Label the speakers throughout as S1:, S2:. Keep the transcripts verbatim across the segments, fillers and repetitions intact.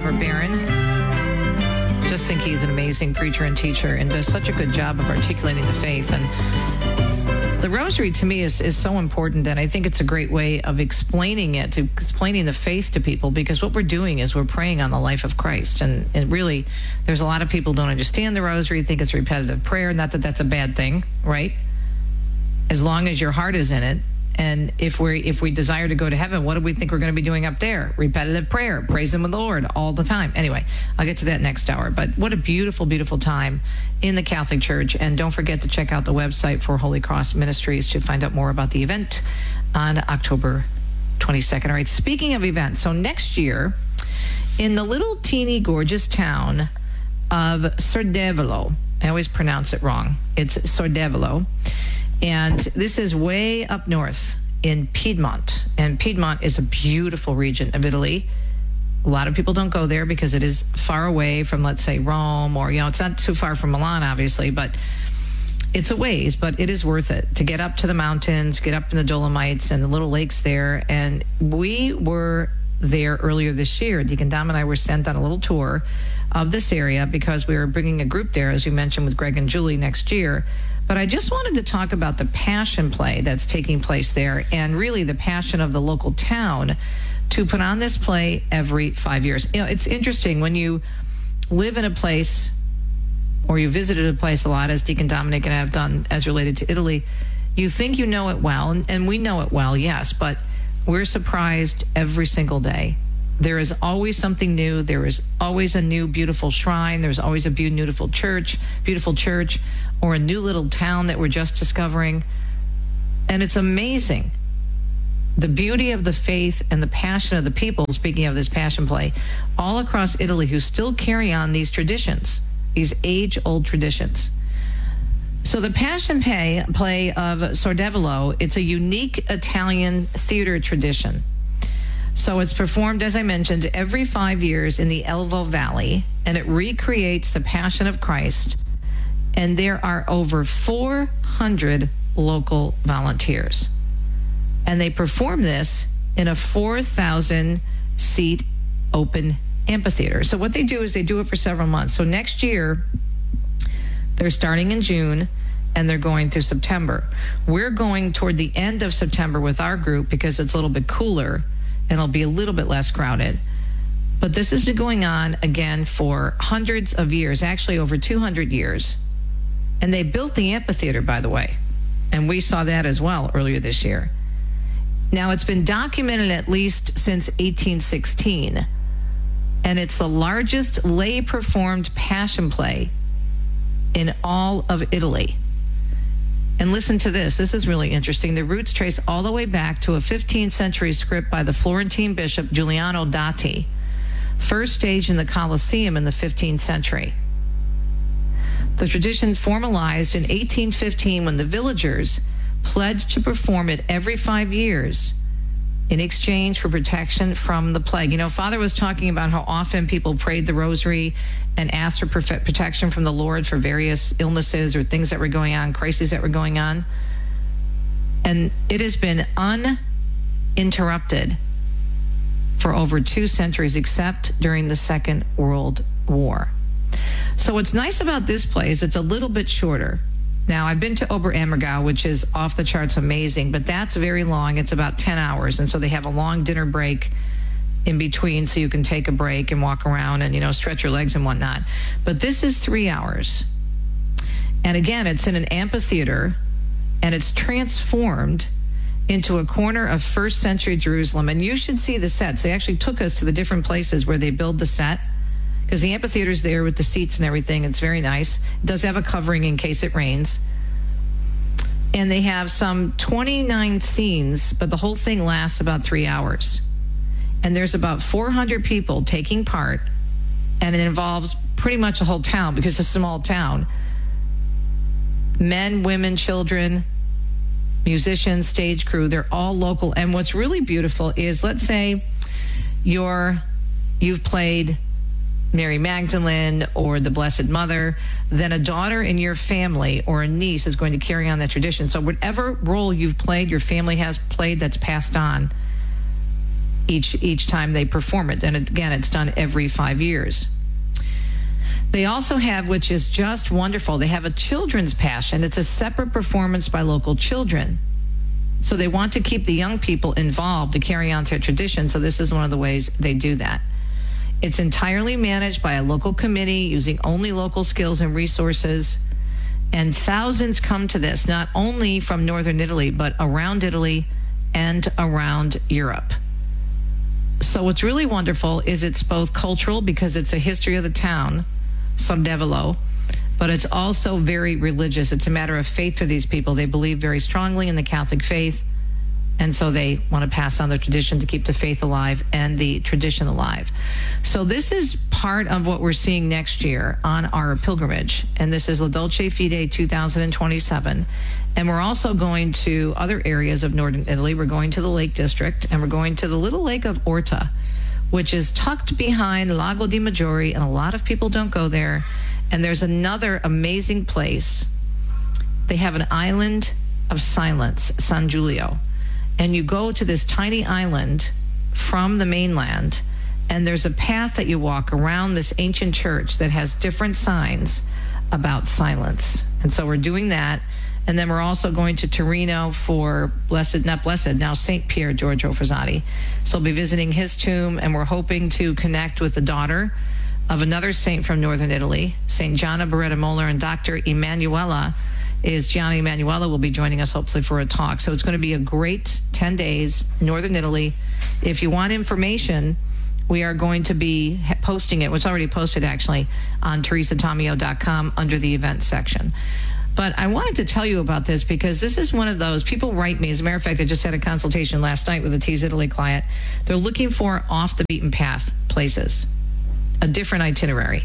S1: Robert Barron. Just think he's an amazing preacher and teacher and does such a good job of articulating the faith. And the rosary to me is, is so important, and I think it's a great way of explaining it, to explaining the faith to people, because what we're doing is we're praying on the life of Christ. And, and really, there's a lot of people who don't understand the rosary, think it's repetitive prayer. Not that that's a bad thing, right? As long as your heart is in it. And if we if we desire to go to heaven, what do we think we're going to be doing up there? Repetitive prayer, praising the Lord all the time. Anyway, I'll get to that next hour. But what a beautiful, beautiful time in the Catholic Church. And don't forget to check out the website for Holy Cross Ministries to find out more about the event on October twenty-second. All right, speaking of events, so next year, in the little teeny gorgeous town of Sordevolo, I always pronounce it wrong. It's Sordevolo. And this is way up north in Piedmont. And Piedmont is a beautiful region of Italy. A lot of people don't go there because it is far away from, let's say, Rome, or, you know, it's not too far from Milan, obviously, but it's a ways, but it is worth it to get up to the mountains, get up in the Dolomites and the little lakes there. And we were there earlier this year. Deacon Dom and I were sent on a little tour of this area because we were bringing a group there, as we mentioned, with Greg and Julie next year. But I just wanted to talk about the passion play that's taking place there, and really the passion of the local town to put on this play every five years. You know, it's interesting when you live in a place, or you visited a place a lot, as Deacon Dominic and I have done as related to Italy, you think you know it well, and, and we know it well, yes, but we're surprised every single day. There is always something new. There is always a new beautiful shrine. There's always a beautiful church, beautiful church, or a new little town that we're just discovering. And it's amazing. The beauty of the faith and the passion of the people, speaking of this passion play, all across Italy, who still carry on these traditions, these age-old traditions. So the Passion play, play of Sordevolo, it's a unique Italian theater tradition. So it's performed, as I mentioned, every five years in the Elvo Valley, and it recreates the Passion of Christ. And there are over four hundred local volunteers. And they perform this in a four thousand seat open amphitheater. So what they do is they do it for several months. So next year, they're starting in June, and they're going through September. We're going toward the end of September with our group because it's a little bit cooler, and it'll be a little bit less crowded. But this has been going on, again, for hundreds of years, actually over two hundred years. And they built the amphitheater, by the way. And we saw that as well earlier this year. Now, it's been documented at least since eighteen sixteen. And it's the largest lay-performed passion play in all of Italy. And listen to this. This is really interesting. The roots trace all the way back to a fifteenth century script by the Florentine bishop Giuliano Dati, first staged in the Colosseum in the fifteenth century. The tradition formalized in eighteen fifteen when the villagers pledged to perform it every five years in exchange for protection from the plague. You know, Father was talking about how often people prayed the rosary and asked for protection from the Lord for various illnesses or things that were going on, crises that were going on. And it has been uninterrupted for over two centuries, except during the Second World War. So what's nice about this play is it's a little bit shorter. Now, I've been to Oberammergau, which is off the charts amazing, but that's very long. It's about ten hours, and so they have a long dinner break in between so you can take a break and walk around and, you know, stretch your legs and whatnot. But this is three hours. And again, it's in an amphitheater, and it's transformed into a corner of first century Jerusalem. And you should see the sets. They actually took us to the different places where they build the set, because the amphitheater's there with the seats and everything. It's very nice. It does have a covering in case it rains. And they have some twenty-nine scenes, but the whole thing lasts about three hours. And there's about four hundred people taking part, and it involves pretty much the whole town because it's a small town. Men, women, children, musicians, stage crew, they're all local. And what's really beautiful is, let's say you're, you've played Mary Magdalene or the Blessed Mother, then a daughter in your family or a niece is going to carry on that tradition. So whatever role you've played, your family has played, that's passed on, each each time they perform it. And again, it's done every five years. They also have, which is just wonderful, they have a children's passion. It's a separate performance by local children. So they want to keep the young people involved to carry on their tradition. So this is one of the ways they do that. It's entirely managed by a local committee using only local skills and resources. And thousands come to this, not only from northern Italy, but around Italy and around Europe. So what's really wonderful is it's both cultural, because it's a history of the town, Sordevolo, but it's also very religious. It's a matter of faith for these people. They believe very strongly in the Catholic faith, and so they want to pass on the tradition to keep the faith alive and the tradition alive. So this is part of what we're seeing next year on our pilgrimage, and this is La Dolce Fede two thousand twenty-seven. And we're also going to other areas of northern Italy. We're going to the Lake District, and we're going to the little lake of Orta, which is tucked behind Lago di Maggiore, and a lot of people don't go there. And there's another amazing place. They have an island of silence, San Giulio. And you go to this tiny island from the mainland, and there's a path that you walk around this ancient church that has different signs about silence. And so we're doing that. And then we're also going to Torino for Blessed, not Blessed, now Saint Pier Giorgio Frassati. So we'll be visiting his tomb, and we're hoping to connect with the daughter of another saint from northern Italy, Saint Gianna Beretta Moller, and Doctor Emanuela is Gianna Emanuela will be joining us hopefully for a talk. So it's going to be a great ten days, northern Italy. If you want information, we are going to be posting it. It's already posted actually on teresa tomeo dot com under the events section. But I wanted to tell you about this because this is one of those, people write me. As a matter of fact, I just had a consultation last night with a Tees Italy client. They're looking for off the beaten path places, a different itinerary.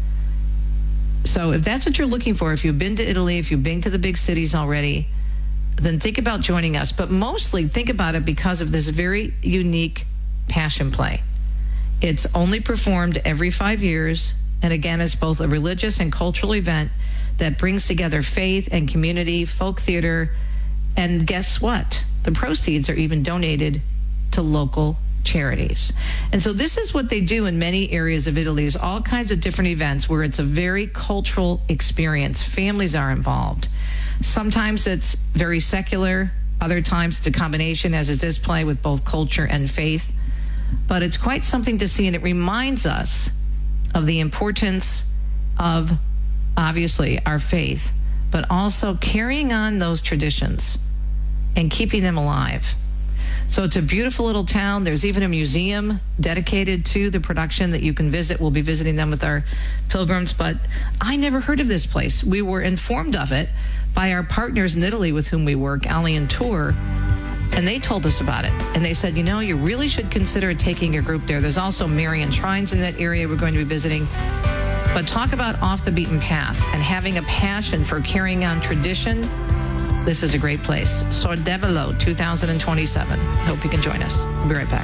S1: So if that's what you're looking for, if you've been to Italy, if you've been to the big cities already, then think about joining us. But mostly think about it because of this very unique passion play. It's only performed every five years. And again, it's both a religious and cultural event that brings together faith and community, folk theater. And guess what? The proceeds are even donated to local charities. And so this is what they do in many areas of Italy, is all kinds of different events where it's a very cultural experience. Families are involved. Sometimes it's very secular. Other times it's a combination, as is this play, with both culture and faith. But it's quite something to see, and it reminds us of the importance of, obviously, our faith, but also carrying on those traditions and keeping them alive. So it's a beautiful little town. There's even a museum dedicated to the production that you can visit. We'll be visiting them with our pilgrims, but I never heard of this place. We were informed of it by our partners in Italy with whom we work, Allian Tour, and they told us about it. And they said, you know, you really should consider taking your group there. There's also Marian shrines in that area we're going to be visiting. But talk about off the beaten path and having a passion for carrying on tradition. This is a great place. Sordevolo two thousand twenty-seven. Hope you can join us. We'll be right back.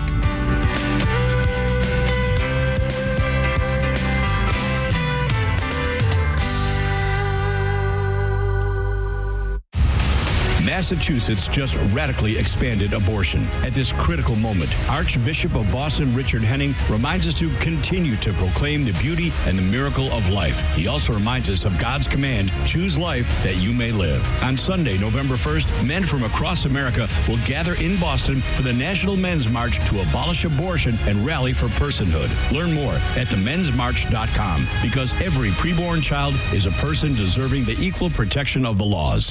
S2: Massachusetts just radically expanded abortion. At this critical moment, Archbishop of Boston Richard Henning reminds us to continue to proclaim the beauty and the miracle of life. He also reminds us of God's command, choose life that you may live. On Sunday, November first, men from across America will gather in Boston for the National Men's March to abolish abortion and rally for personhood. Learn more at the men's march dot com, because every preborn child is a person deserving the equal protection of the laws.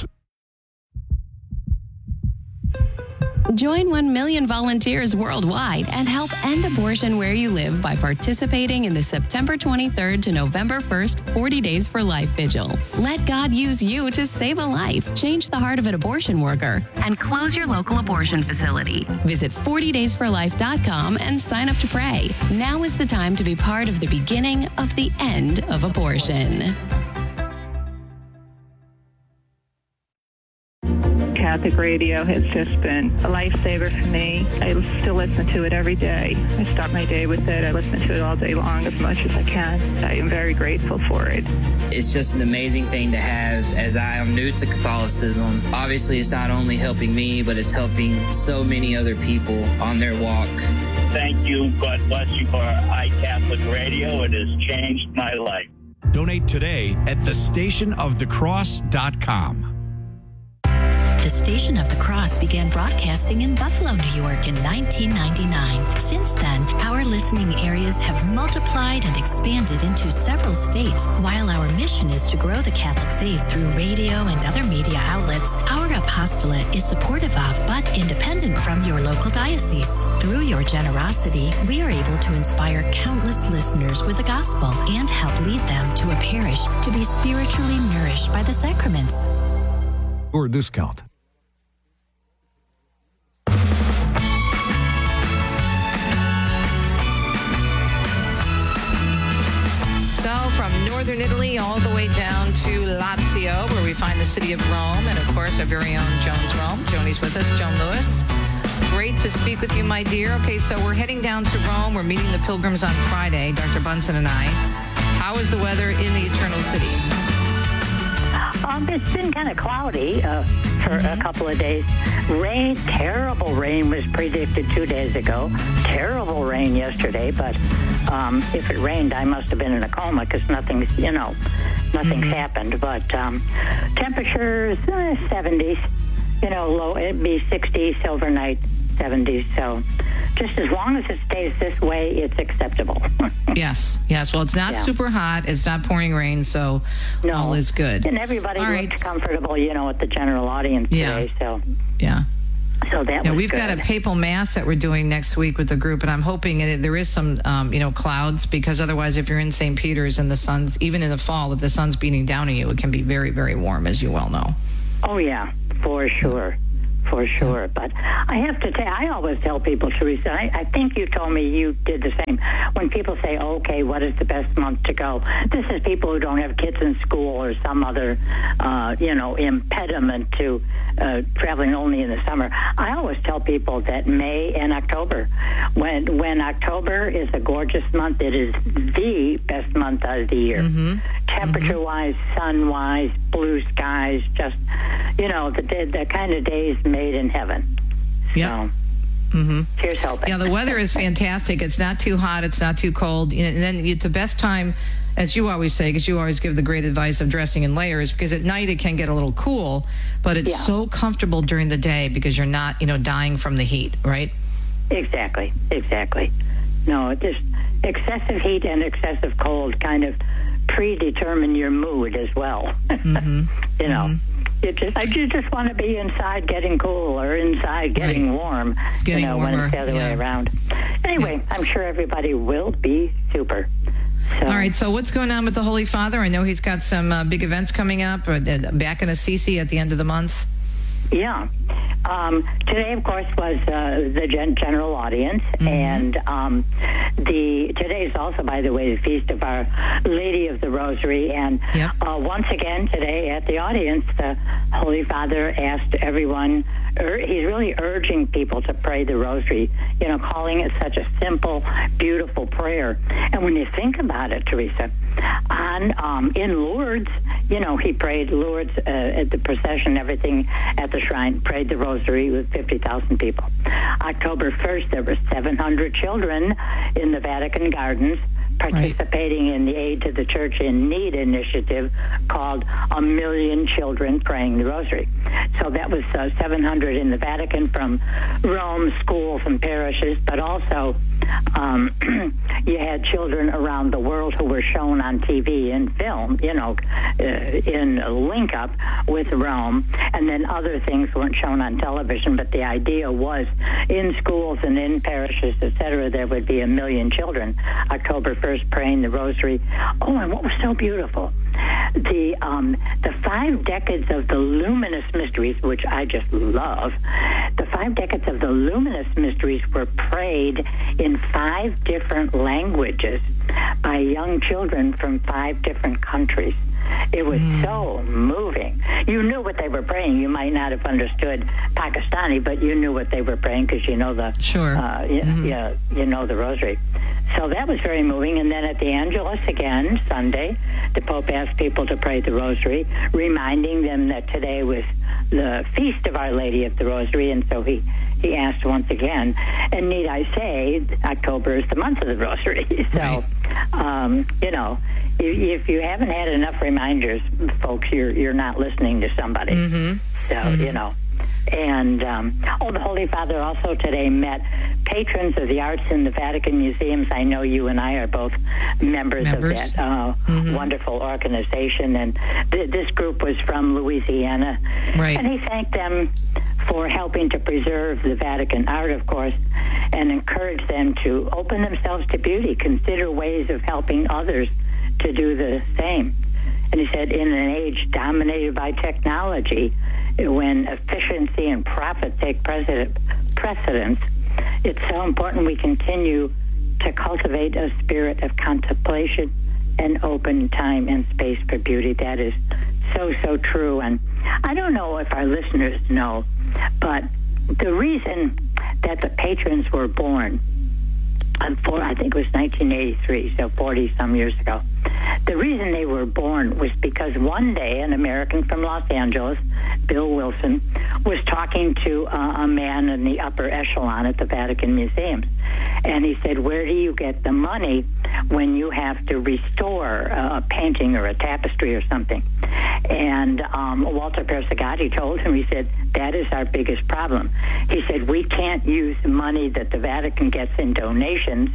S3: Join one million volunteers worldwide and help end abortion where you live by participating in the September twenty-third to November first forty Days for Life Vigil. Let God use you to save a life, change the heart of an abortion worker, and close your local abortion facility. Visit forty days for life dot com and sign up to pray. Now is the time to be part of the beginning of the end of abortion.
S4: Catholic radio has just been a lifesaver for me. I still listen to it every day. I start my day with it. I listen to it all day long as much as I can. I am very grateful for it.
S5: It's just an amazing thing to have, as I am new to Catholicism. Obviously, it's not only helping me, but it's helping so many other people on their walk.
S6: Thank you. God bless you for iCatholic Radio. It has changed my life.
S2: Donate today at the station of the cross dot com.
S7: The Station of the Cross began broadcasting in Buffalo, New York in nineteen ninety-nine. Since then, our listening areas have multiplied and expanded into several states. While our mission is to grow the Catholic faith through radio and other media outlets, our apostolate is supportive of but independent from your local diocese. Through your generosity, we are able to inspire countless listeners with the gospel and help lead them to a parish to be spiritually nourished by the sacraments.
S8: Or discount.
S1: So from northern Italy all the way down to Lazio, where we find the city of Rome, and of course our very own Jones Rome. Joni's with us, Joan Lewis. Great to speak with you, my dear. Okay, so we're heading down to Rome. We're meeting the pilgrims on Friday, Doctor Bunson and I. How is the weather in the Eternal City?
S9: Um, it's been kind of cloudy uh, for mm-hmm. a couple of days. Rain, terrible rain was predicted two days ago. Terrible rain yesterday, but um, if it rained, I must have been in a coma because nothing's, you know, nothing's mm-hmm. happened. But um, temperatures, uh, seventies, you know, low, it'd be sixties overnight, seventies. So just as long as it stays this way, it's acceptable.
S1: Yes, yes. Well, it's not yeah. super hot. It's not pouring rain, so
S9: no.
S1: all is good.
S9: And everybody
S1: all
S9: looks
S1: right.
S9: comfortable, you know, at the general audience
S1: yeah.
S9: today. So
S1: yeah.
S9: So that
S1: yeah,
S9: was
S1: we've
S9: good.
S1: got a papal mass that we're doing next week with the group, and I'm hoping it, there is some, um, you know, clouds, because otherwise, if you're in Saint Peter's and the sun's, even in the fall, if the sun's beating down on you, it can be very, very warm, as you well know.
S9: Oh yeah, for sure. For sure. But I have to tell, I always tell people, Teresa, I, I think you told me you did the same. When people say, okay, what is the best month to go? This is people who don't have kids in school or some other, uh, you know, impediment to uh, traveling only in the summer. I always tell people that May and October, when when October is a gorgeous month, it is the best month of the year.
S1: Mm-hmm.
S9: Temperature-wise, sun-wise, blue skies, just, you know, the, the kind of days made in heaven.
S1: Yeah.
S9: So,
S1: mm-hmm.
S9: here's hoping.
S1: Yeah, the weather is fantastic. It's not too hot. It's not too cold. And then it's the best time, as you always say, because you always give the great advice of dressing in layers, because at night it can get a little cool, but it's yeah. so comfortable during the day because you're not, you know, dying from the heat, right?
S9: Exactly, exactly. No, just excessive heat and excessive cold kind of predetermine your mood as well.
S1: Mm-hmm.
S9: you know.
S1: Mm-hmm.
S9: You just, I just, just want to be inside getting cool or inside getting right. warm,
S1: getting
S9: you know,
S1: warmer.
S9: when it's the other
S1: yeah.
S9: way around. Anyway, yeah. I'm sure everybody will be super. So.
S1: All right, so what's going on with the Holy Father? I know he's got some uh, big events coming up, or uh, back in Assisi at the end of the month.
S9: Yeah. Um, today, of course, was uh, the gen- general audience, mm-hmm. and um, the today is also, by the way, the feast of Our Lady of the Rosary. And
S1: yep.
S9: uh, once again, today at the audience, the Holy Father asked everyone. Ur- he's really urging people to pray the Rosary. You know, calling it such a simple, beautiful prayer. And when you think about it, Teresa, on um, in Lourdes, you know, he prayed Lourdes uh, at the procession, everything at the shrine, prayed the Rosary with fifty thousand people. October first, there were seven hundred children in the Vatican Gardens participating right. in the Aid to the Church in Need initiative called A Million Children Praying the Rosary. So that was uh, seven hundred in the Vatican from Rome, schools and parishes, but also um, you had children around the world who were shown on T V and film, you know, uh, in a link up with Rome, and then other things weren't shown on television, but the idea was in schools and in parishes, et cetera, there would be a million children October first praying the Rosary. Oh, and what was so beautiful, the um, the five decades of the luminous mysteries, which I just love, the five decades of the luminous mysteries were prayed in five different languages by young children from five different countries. It was
S1: Mm.
S9: so moving. You knew what they were praying. You might not have understood Pakistani, but you knew what they were praying because you know the
S1: Sure.
S9: uh, you,
S1: Mhm.
S9: you, know, you know the rosary. So that was very moving. And then at the Angelus again, Sunday, the Pope asked people to pray the rosary, reminding them that today was the feast of Our Lady of the Rosary, and so he, he asked once again. And need I say, October is the month of the Rosary. So,
S1: Right.
S9: um, you know, if, if you haven't had enough reminders, folks, you're you're not listening to somebody.
S1: Mm-hmm.
S9: So,
S1: Mm-hmm.
S9: you know. And, um, oh, the Holy Father also today met patrons of the arts in the Vatican museums. I know you and I are both members,
S1: Members.
S9: of that uh,
S1: Mhm.
S9: wonderful organization. And th- this group was from Louisiana.
S1: Right.
S9: And he thanked them for helping to preserve the Vatican art, of course, and encouraged them to open themselves to beauty, consider ways of helping others to do the same. And he said, in an age dominated by technology, when efficiency and profit take precedent, precedence, it's so important we continue to cultivate a spirit of contemplation and open time and space for beauty. That is so, so true. And I don't know if our listeners know, but the reason that the patrons were born, for, I think it was nineteen eighty-three, so forty-some years ago. The reason they were born was because one day an American from Los Angeles, Bill Wilson, was talking to uh, a man in the upper echelon at the Vatican Museums. And he said, where do you get the money when you have to restore a painting or a tapestry or something? And um, Walter Persagati told him, he said, that is our biggest problem. He said, we can't use money that the Vatican gets in donations.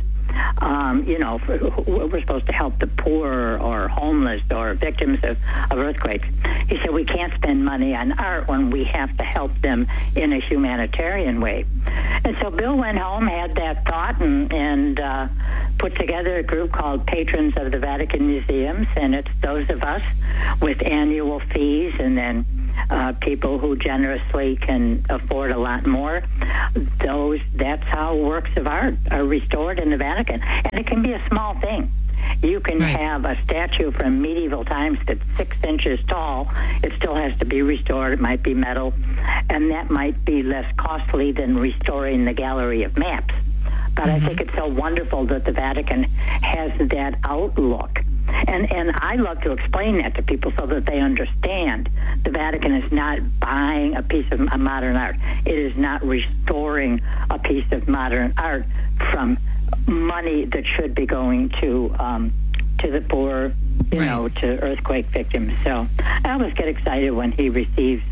S9: Um, you know, for, we're supposed to help the poor or homeless or victims of, of earthquakes. He said, we can't spend money on art when we have to help them in a humanitarian way. And so Bill went home, had that thought, and, and uh, put together a group called Patrons of the Vatican Museums, and it's those of us with annual fees and then uh, people who generously can afford a lot more. Those, that's how works of art are restored in the Vatican. And it can be a small thing. You can
S1: Right.
S9: have a statue from medieval times that's six inches tall. It still has to be restored. It might be metal. And that might be less costly than restoring the gallery of maps. But mm-hmm. I think it's so wonderful that the Vatican has that outlook. And and I love to explain that to people so that they understand the Vatican is not buying a piece of modern art. It is not restoring a piece of modern art from money that should be going to um, to the poor, you
S1: Right.
S9: know, to earthquake victims. So I always get excited when he receives,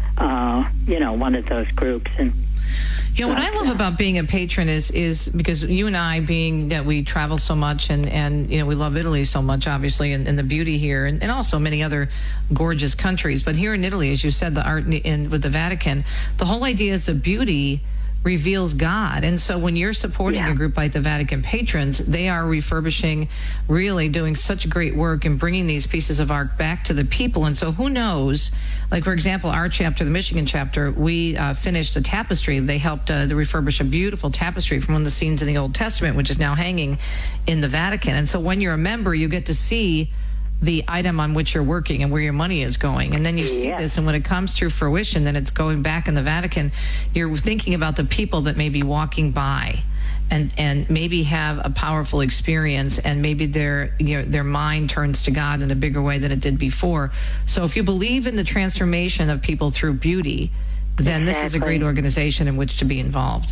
S9: uh, you know, one of those groups. And
S1: You know, what I love about being a patron is is because you and I, being that we travel so much and, and you know, we love Italy so much, obviously, and, and the beauty here, and, and also many other gorgeous countries. But here in Italy, as you said, the art in, in with the Vatican, the whole idea is the beauty reveals God. And so when you're supporting
S9: Yeah.
S1: a group like the Vatican Patrons, they are refurbishing, really doing such great work and bringing these pieces of art back to the people. And so who knows, like, for example, our chapter, the Michigan chapter, we uh, finished a tapestry. They helped uh, to refurbish a beautiful tapestry from one of the scenes in the Old Testament, which is now hanging in the Vatican. And so when you're a member, you get to see the item on which you're working and where your money is going. And then you see
S9: Yes.
S1: this, and when it comes to fruition, then it's going back in the Vatican. You're thinking about the people that may be walking by and and maybe have a powerful experience, and maybe their you know, their mind turns to God in a bigger way than it did before. So if you believe in the transformation of people through beauty, then this is a great
S9: Exactly.
S1: organization in which to be involved.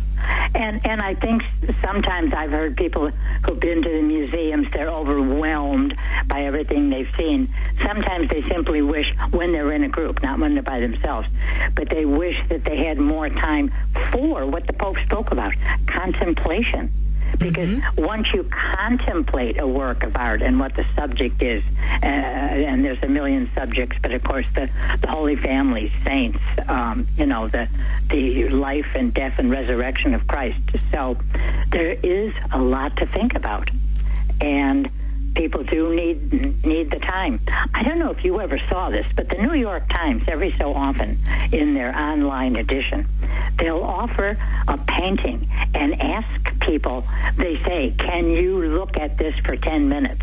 S9: And and I think sometimes I've heard people who've been to the museums, they're overwhelmed by everything they've seen. Sometimes they simply wish, when they're in a group, not when they're by themselves, but they wish that they had more time for what the Pope spoke about, contemplation. Because mm-hmm. once you contemplate a work of art and what the subject is, uh, and there's a million subjects, but of course the, the Holy Family, saints, um, you know, the the life and death and resurrection of Christ. So there is a lot to think about, and people do need need the time. I don't know if you ever saw this, but the New York Times, every so often, in their online edition, they'll offer a painting and ask people, they say, can you look at this for ten minutes?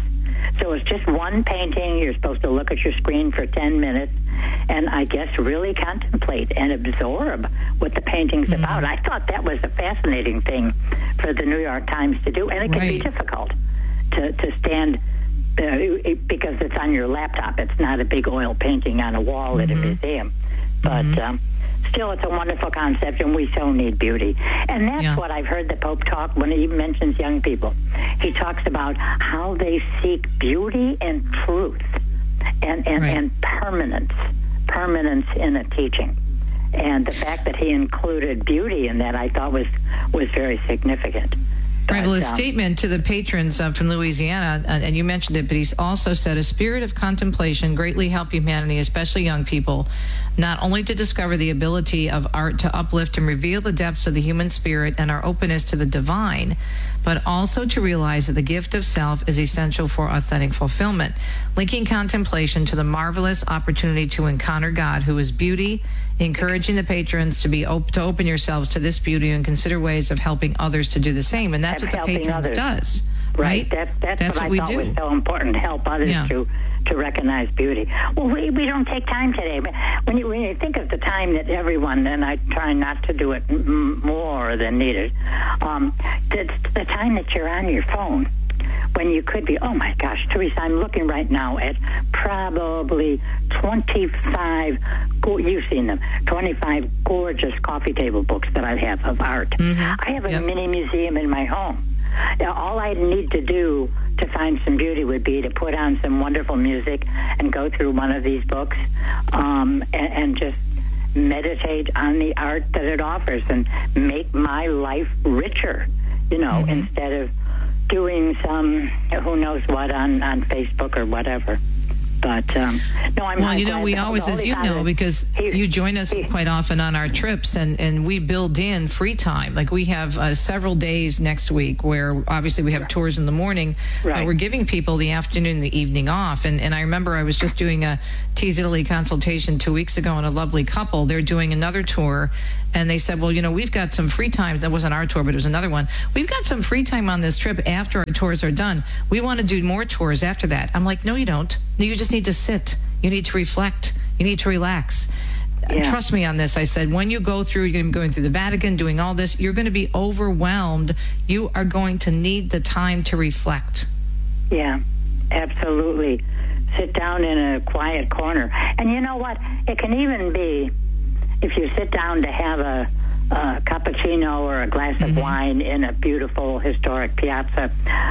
S9: So it's just one painting. You're supposed to look at your screen for ten minutes and I guess really contemplate and absorb what the painting's mm-hmm. about. I thought that was a fascinating thing for the New York Times to do, and it can
S1: right.
S9: be difficult to, to stand uh, it, because it's on your laptop. It's not a big oil painting on a wall mm-hmm. at a museum. But mm-hmm. um, still, it's a wonderful concept, and we so need beauty. And that's yeah. what I've heard the Pope talk when he mentions young people. He talks about how they seek beauty and truth and, and, right. and permanence, permanence in a teaching. And the fact that he included beauty in that, I thought was, was very significant.
S1: Right. Well, his
S9: um,
S1: statement to the patrons uh, from Louisiana, uh, and you mentioned it, but he's also said a spirit of contemplation greatly help humanity, especially young people, not only to discover the ability of art to uplift and reveal the depths of the human spirit and our openness to the divine, but also to realize that the gift of self is essential for authentic fulfillment, linking contemplation to the marvelous opportunity to encounter God, who is beauty, encouraging the patrons to be op- to open yourselves to this beauty and consider ways of helping others to do the same. And that's what the patrons
S9: others.
S1: does.
S9: Right.
S1: Right.
S9: That's, that's,
S1: that's
S9: what,
S1: what
S9: I thought
S1: we do.
S9: was so important, to help others
S1: yeah.
S9: to, to recognize beauty. Well, we, we don't take time today. But when you, when you think of the time that everyone, and I try not to do it m- more than needed, um, the, the time that you're on your phone, when you could be, oh my gosh, Teresa, I'm looking right now at probably twenty-five, you've seen them, twenty-five gorgeous coffee table books that I have of art.
S1: Mm-hmm.
S9: I have a
S1: yep.
S9: mini museum in my home. Now, all I need to do to find some beauty would be to put on some wonderful music and go through one of these books um, and, and just meditate on the art that it offers and make my life richer, you know, mm-hmm. instead of doing some who knows what on, on Facebook or whatever. But, um, no, I'm
S1: Well,
S9: I'm
S1: you know, we always, as you know, because he, you join us he, quite often on our trips, and, and we build in free time. Like we have uh, several days next week where obviously we have tours in the morning,
S9: right.
S1: but we're giving people the afternoon and the evening off. And, and I remember I was just doing a Tease Italy consultation two weeks ago, and a lovely couple, they're doing another tour, and they said, well, you know, we've got some free time. That wasn't our tour, but it was another one. We've got some free time on this trip after our tours are done. We want to do more tours after that. I'm like, no, you don't. No, you just need to sit. You need to reflect. You need to relax. Yeah. Trust me on this. I said, when you go through, you're going to be going through the Vatican, doing all this, you're going to be overwhelmed. You are going to need the time to reflect.
S9: Yeah, absolutely. Sit down in a quiet corner. And you know what? It can even be, if you sit down to have a, a cappuccino or a glass of mm-hmm. wine in a beautiful historic piazza,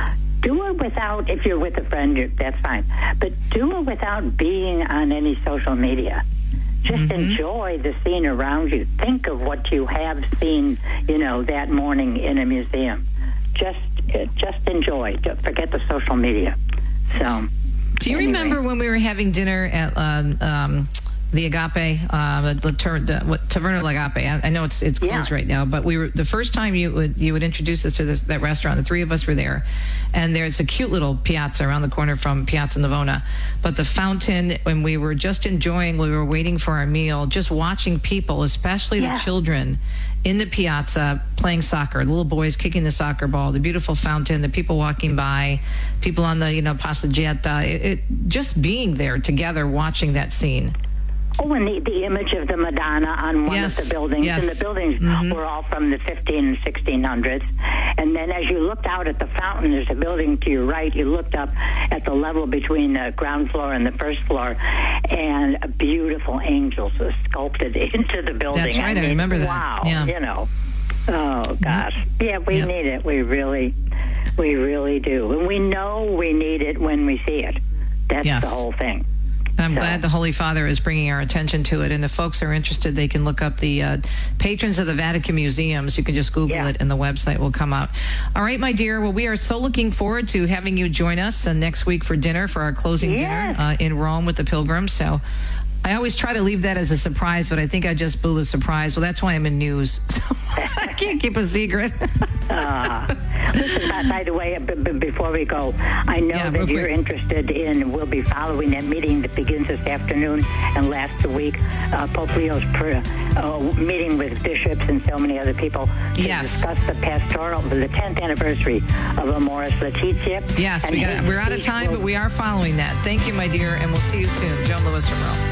S9: do it without, if you're with a friend, that's fine. But do it without being on any social media. Just mm-hmm. enjoy the scene around you. Think of what you have seen, you know, that morning in a museum. Just just enjoy. Just forget the social media. So,
S1: do you
S9: anyway.
S1: remember when we were having dinner at uh, um, the Agape, uh, the, the what, Taverna Agape? I, I know it's it's closed yeah. right now, but we were the first time you would you would introduce us to this that restaurant. The three of us were there, and there's a cute little piazza around the corner from Piazza Navona. But the fountain, when we were just enjoying, we were waiting for our meal, just watching people, especially yeah. the children, in the piazza playing soccer. The little boys kicking the soccer ball, the beautiful fountain, the people walking by, people on the you know Passeggiata. It, it just being there together, watching that scene.
S9: Oh, and the, the image of the Madonna on one
S1: yes.
S9: of the buildings.
S1: Yes.
S9: And the buildings
S1: mm-hmm.
S9: were all from the fifteen and sixteen hundreds. And then as you looked out at the fountain, there's a building to your right. You looked up at the level between the ground floor and the first floor, and beautiful angels were sculpted into the building.
S1: That's right. I, mean,
S9: I
S1: remember that.
S9: Wow.
S1: Yeah.
S9: You know. Oh, gosh.
S1: Mm-hmm.
S9: Yeah, we
S1: yep.
S9: need it. We really, we really do. And we know we need it when we see it. That's
S1: yes.
S9: the whole thing.
S1: And I'm
S9: so.
S1: glad the Holy Father is bringing our attention to it. And if folks are interested, they can look up the uh, Patrons of the Vatican Museums. You can just Google
S9: yeah.
S1: it, and the website will come out. All right, my dear. Well, we are so looking forward to having you join us uh, next week for dinner, for our closing
S9: yes.
S1: dinner uh, in Rome with the Pilgrims. So I always try to leave that as a surprise, but I think I just blew the surprise. Well, that's why I'm in news. So I can't keep a secret.
S9: uh, Listen, by, by the way, b- b- before we go, I know
S1: Yeah,
S9: that
S1: real
S9: you're
S1: quick.
S9: interested in, we'll be following that meeting that begins this afternoon and lasts a week. Uh, Pope Leo's pr- uh, meeting with bishops and so many other people to
S1: Yes.
S9: discuss the pastoral, the tenth anniversary of Amoris Laetitia.
S1: Yes,
S9: And
S1: we got,
S9: his
S1: we're out of
S9: speech
S1: time,
S9: will-
S1: but we are following that. Thank you, my dear, and we'll see you soon. Joan Lewis from Rome.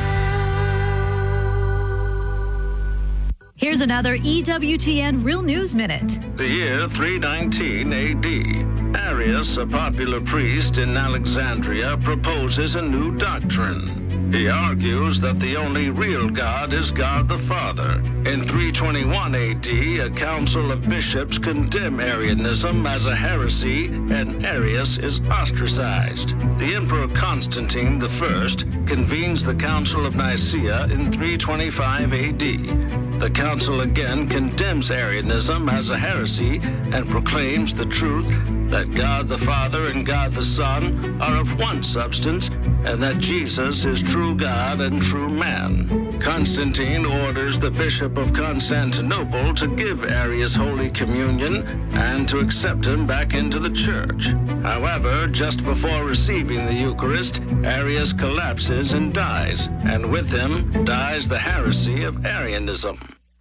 S10: Here's another E W T N Real News Minute.
S11: The year three nineteen A D. Arius, a popular priest in Alexandria, proposes a new doctrine. He argues that the only real God is God the Father. In three twenty-one A D, a council of bishops condemn Arianism as a heresy, and Arius is ostracized. The Emperor Constantine the First convenes the Council of Nicaea in three twenty-five A D. The council again condemns Arianism as a heresy and proclaims the truth that God the Father and God the Son are of one substance, and that Jesus is true God and true man. Constantine orders the Bishop of Constantinople to give Arius Holy Communion and to accept him back into the church. However, just before receiving the Eucharist, Arius collapses and dies, and with him dies the heresy of Arianism.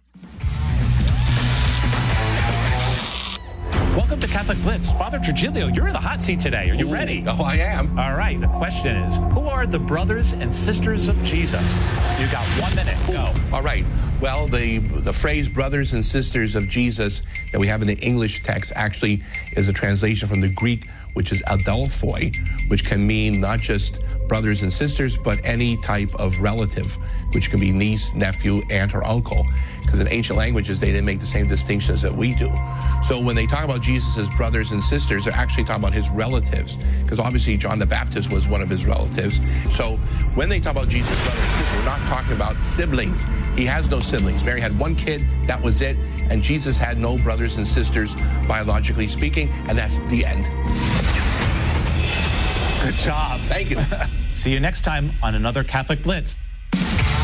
S12: Welcome to Catholic Blitz. Father Trujillo, you're in the hot seat today. Are you
S13: Ooh,
S12: ready?
S13: Oh, I am.
S12: All right. The question is, who are the brothers and sisters of Jesus? You got one minute. Go.
S13: Ooh, all right. Well, the the phrase brothers and sisters of Jesus that we have in the English text actually is a translation from the Greek, which is adelphoi, which can mean not just brothers and sisters, but any type of relative, which can be niece, nephew, aunt, or uncle. Because in ancient languages, they didn't make the same distinctions that we do. So when they talk about Jesus as brothers and sisters, they're actually talking about his relatives. Because obviously John the Baptist was one of his relatives. So when they talk about Jesus' brother and sister, we're not talking about siblings. He has no siblings. Mary had one kid, that was it. And Jesus had no brothers and sisters, biologically speaking, and that's the end.
S12: Good job.
S13: Thank you.
S12: See you next time on another Catholic Blitz.